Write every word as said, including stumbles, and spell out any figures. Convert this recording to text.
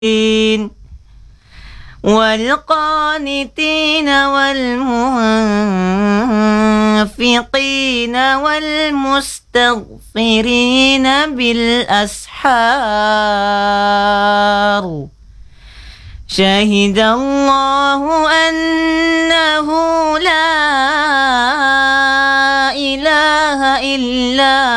والقانتين والمنفقين والمستغفرين بالأسحار شهد الله أنه لا إله إلا